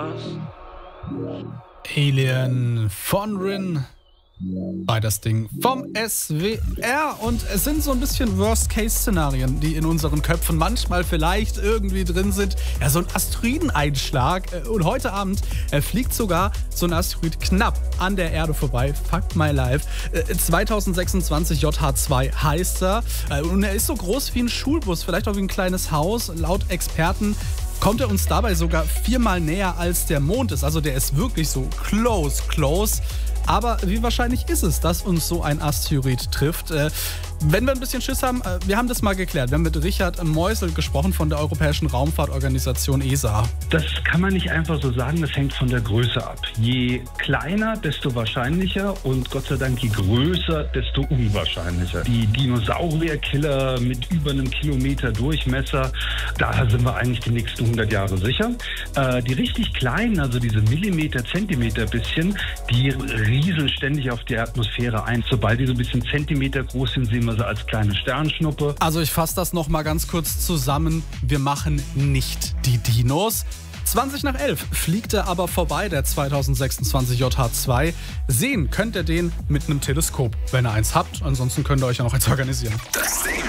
Alien von Rin. Bei das Ding vom SWR. Und es sind so ein bisschen Worst-Case-Szenarien, die in unseren Köpfen manchmal vielleicht irgendwie drin sind. Ja, so ein Asteroideneinschlag. Und heute Abend fliegt sogar so ein Asteroid knapp an der Erde vorbei. Fuck my life. 2026 JH2 heißt er. Und er ist so groß wie ein Schulbus, vielleicht auch wie ein kleines Haus. Laut Experten kommt er uns dabei sogar 4-mal näher als der Mond ist. Also der ist wirklich so close. Aber wie wahrscheinlich ist es, dass uns so ein Asteroid trifft? Wenn wir ein bisschen Schiss haben, wir haben das mal geklärt. Wir haben mit Richard Meusel gesprochen von der Europäischen Raumfahrtorganisation ESA. Das kann man nicht einfach so sagen, das hängt von der Größe ab. Je kleiner, desto wahrscheinlicher und Gott sei Dank je größer, desto unwahrscheinlicher. Die Dinosaurierkiller mit über einem Kilometer Durchmesser, da sind wir eigentlich die nächsten 100 Jahre sicher. Die richtig kleinen, also diese Millimeter, Zentimeter bisschen, die rieseln ständig auf die Atmosphäre ein. Sobald die so ein bisschen Zentimeter groß sind, sehen wir sie als kleine Sternschnuppe. Also ich fasse das noch mal ganz kurz zusammen. Wir machen nicht die Dinos. 11:20 fliegt er aber vorbei, der 2026 JH2. Sehen könnt ihr den mit einem Teleskop, wenn ihr eins habt. Ansonsten könnt ihr euch ja noch eins organisieren. Das Ding.